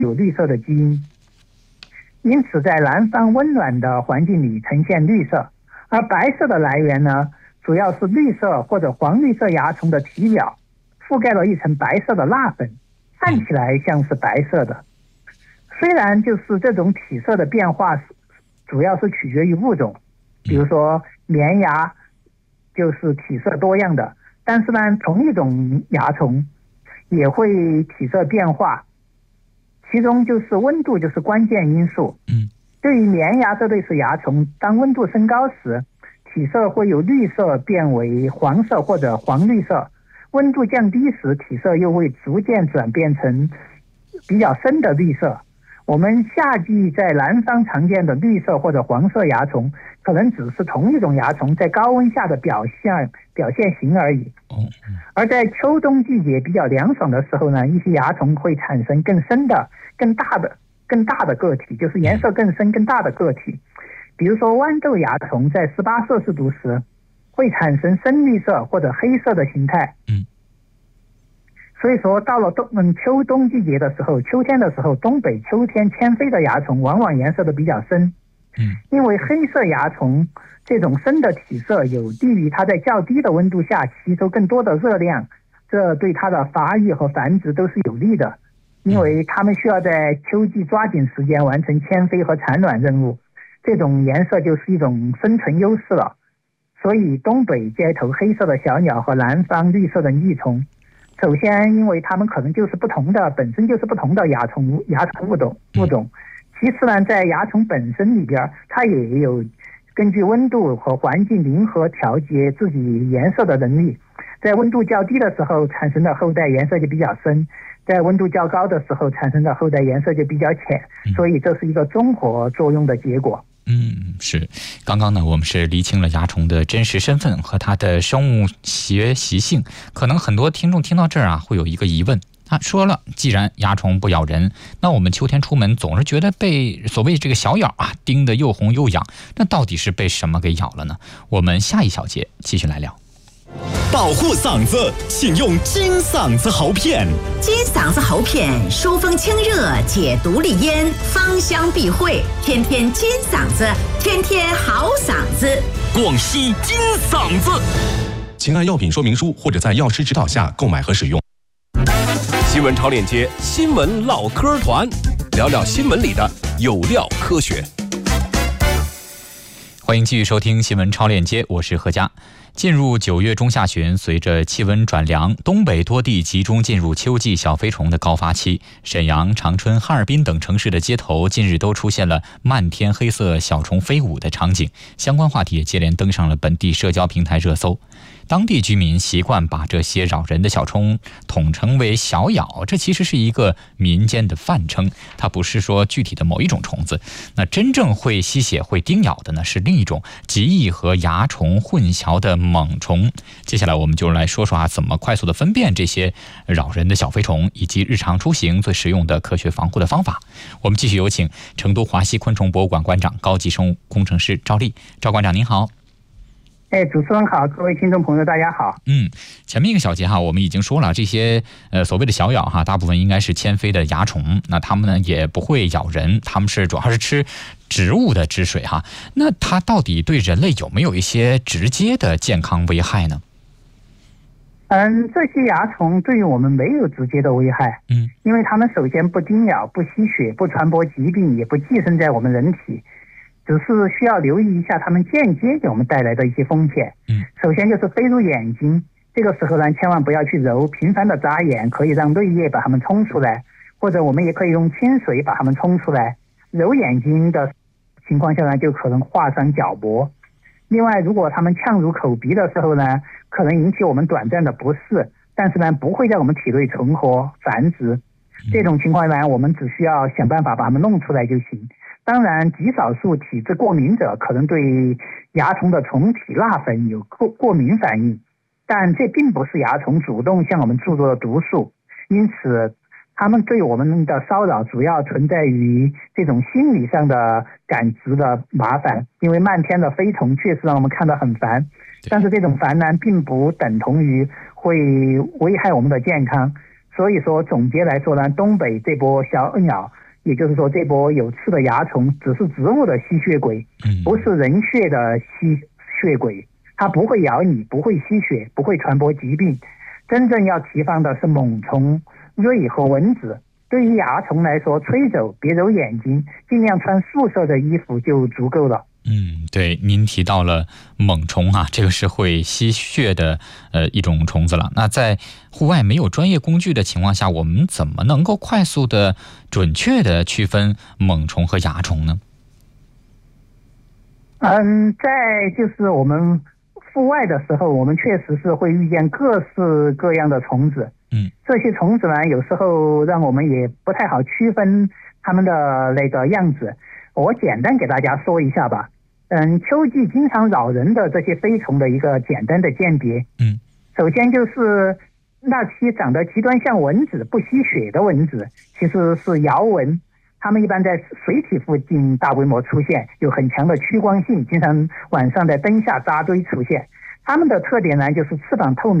有绿色的基因，因此在南方温暖的环境里呈现绿色。而白色的来源呢，主要是绿色或者黄绿色蚜虫的体表覆盖了一层白色的蜡粉，看起来像是白色的。虽然就是这种体色的变化主要是取决于物种，比如说棉蚜就是体色多样的，但是呢，同一种蚜虫也会体色变化，其中就是温度就是关键因素。对于棉蚜这类是蚜虫，当温度升高时，体色会由绿色变为黄色或者黄绿色，温度降低时，体色又会逐渐转变成比较深的绿色。我们夏季在南方常见的绿色或者黄色蚜虫，可能只是同一种蚜虫在高温下的表现型而已。而在秋冬季节比较凉爽的时候呢，一些蚜虫会产生更深的、更大的个体，就是颜色更深、更大的个体。比如说豌豆蚜虫在18摄氏度时会产生深绿色或者黑色的形态。所以说到了秋冬季节的时候，秋天的时候，东北秋天迁飞的蚜虫往往颜色都比较深。因为黑色蚜虫这种深的体色有利于它在较低的温度下吸收更多的热量，这对它的发育和繁殖都是有利的。因为它们需要在秋季抓紧时间完成迁飞和产卵任务，这种颜色就是一种生存优势了。所以东北街头黑色的小鸟和南方绿色的益虫，首先因为它们可能就是本身就是不同的蚜虫物种。其次呢，在蚜虫本身里边，它也有根据温度和环境灵活调节自己颜色的能力。在温度较低的时候产生的后代颜色就比较深，在温度较高的时候产生的后代颜色就比较浅，所以这是一个综合作用的结果。 是。刚刚呢，我们是厘清了蚜虫的真实身份和它的生物学习性。可能很多听众听到这儿啊，会有一个疑问。说了，既然蚜虫不咬人，那我们秋天出门总是觉得被所谓这个小咬啊叮得又红又痒，那到底是被什么给咬了呢？我们下一小节继续来聊。 保护嗓子，请用金嗓子喉片。 金嗓子喉片疏风清热，解毒利咽，芳香避秽，天天金嗓子，天天好嗓子。 广西金嗓子， 请按药品说明书或者在药师指导下购买和使用。 新闻超链接，新闻唠嗑团，聊聊新闻里的有料科学。 欢迎继续收听新闻超链接，我是何佳。进入9月中下旬，随着气温转凉，东北多地集中进入秋季小飞虫的高发期。沈阳、长春、哈尔滨等城市的街头近日都出现了漫天黑色小虫飞舞的场景，相关话题也接连登上了本地社交平台热搜。当地居民习惯把这些扰人的小虫统称为小咬，这其实是一个民间的泛称，它不是说具体的某一种虫子。那真正会吸血会叮咬的呢，是另一种极易和蚜虫混淆的猛虫。接下来我们就来说说怎么快速的分辨这些扰人的小飞虫，以及日常出行最实用的科学防护的方法。我们继续有请成都华西昆虫博物馆馆长、高级生物工程师赵丽。赵馆长您好。 主持人好，各位听众朋友大家好。 前面一个小节我们已经说了，这些所谓的小咬大部分应该是迁飞的蚜虫，那它们呢也不会咬人，它们主要是吃植物的汁水那它到底对人类有没有一些直接的健康危害呢？ 这些蚜虫对于我们没有直接的危害，因为它们首先不叮咬、不吸血、不传播疾病，也不寄生在我们人体。只是需要留意一下它们间接给我们带来的一些风险。首先就是飞入眼睛，这个时候呢千万不要去揉，频繁的眨眼可以让泪液把它们冲出来，或者我们也可以用清水把它们冲出来。揉眼睛的情况下呢，就可能划伤角膜。另外，如果它们呛入口鼻的时候呢，可能引起我们短暂的不适，但是呢不会在我们体内存活繁殖。这种情况呢，我们只需要想办法把它们弄出来就行。当然，极少数体质过敏者可能对蚜虫的虫体蜡粉有过敏反应，但这并不是蚜虫主动向我们注入的毒素，因此它们对我们的骚扰主要存在于这种心理上的感知的麻烦。因为漫天的飞虫确实让我们看得很烦，但是这种烦呢并不等同于会危害我们的健康。 所以说总结来说呢，东北这波小鸟，也就是说这波有刺的蚜虫，只是植物的吸血鬼，不是人血的吸血鬼，它不会咬你，不会吸血，不会传播疾病。真正要提防的是猛虫、蚋和蚊子。对于蚜虫来说，吹走别揉眼睛，尽量穿素色的衣服就足够了。 对，您提到了猛虫啊，这个是会吸血的一种虫子了。那在户外没有专业工具的情况下，我们怎么能够快速的、准确的区分猛虫和蚜虫呢？ 在就是我们户外的时候，我们确实是会遇见各式各样的虫子。这些虫子呢，有时候让我们也不太好区分它们的那个样子。我简单给大家说一下吧。秋季经常扰人的这些飞虫的一个简单的鉴别。首先就是那些长得极端像蚊子不吸血的蚊子，其实是摇蚊。它们一般在水体附近大规模出现，有很强的趋光性，经常晚上在灯下扎堆出现。它们的特点呢，就是翅膀透明。